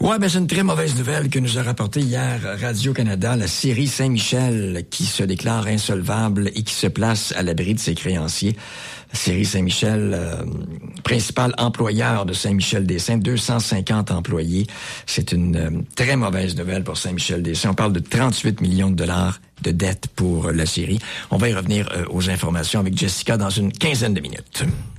Ouais, ben c'est une très mauvaise nouvelle que nous a rapporté hier Radio-Canada, la série Saint-Michel qui se déclare insolvable et qui se place à l'abri de ses créanciers. La série Saint-Michel, principal employeur de Saint-Michel-des-Saints, 250 employés. C'est une très mauvaise nouvelle pour Saint-Michel-des-Saints. On parle de 38 millions de dollars de dettes pour la série. On va y revenir aux informations avec Jessica dans une quinzaine de minutes.